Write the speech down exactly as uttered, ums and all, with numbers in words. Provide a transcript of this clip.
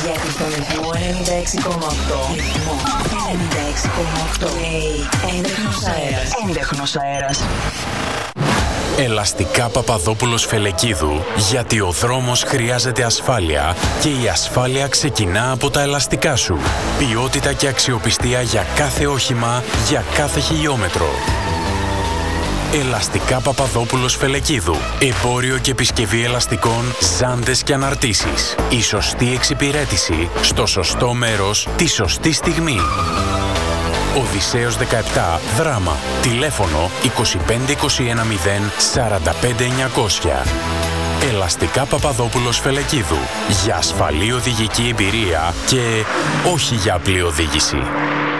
Γιατί στον ρυθμό ενενήντα έξι κόμμα οκτώ. Ρυθμό ενενήντα έξι κόμμα οκτώ. Λέει έντεχνος αέρας. Έντεχνος αέρας. Ελαστικά Παπαδόπουλος Φελεκίδου, γιατί ο δρόμος χρειάζεται ασφάλεια και η ασφάλεια ξεκινά από τα ελαστικά σου. Ποιότητα και αξιοπιστία για κάθε όχημα, για κάθε χιλιόμετρο. Ελαστικά Παπαδόπουλος Φελεκίδου. Εμπόριο και επισκευή ελαστικών, ζάντες και αναρτήσεις. Η σωστή εξυπηρέτηση στο σωστό μέρος, τη σωστή στιγμή. Οδυσσέως δεκαεπτά, Δράμα. Τηλέφωνο είκοσι πέντε είκοσι ένα μηδέν σαράντα πέντε εννιακόσια. Ελαστικά Παπαδόπουλος Φελεκίδου. Για ασφαλή οδηγική εμπειρία και όχι για απλή οδήγηση.